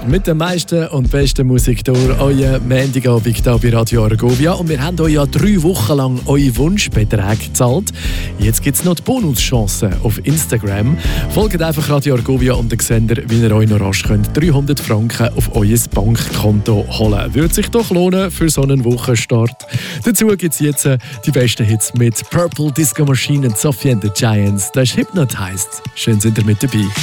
mit der meisten und besten Musik durch euren Montagabend hier bei Radio Argovia. Und wir haben euch ja 3 Wochen lang eure Wunschbeträge gezahlt. Jetzt gibt es noch die Bonuschance auf Instagram. Folgt einfach Radio Argovia und dann seht ihr, wie ihr euch noch rasch könnt 300 Franken auf euer Bankkonto holen. Würde sich doch lohnen für so einen Wochenstart. Dazu gibt es jetzt die besten Hits mit Purple Disco Machine und Sophie and the Giants. Das ist Hypnotized. Schön sind ihr mit dabei.